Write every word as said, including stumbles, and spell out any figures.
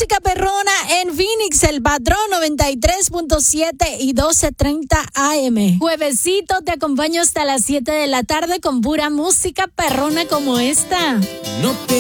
música perrona en Phoenix, El Patrón noventa y tres punto siete y doce treinta A M. Juevesito, te acompaño hasta las siete de la tarde con pura música perrona como esta. No te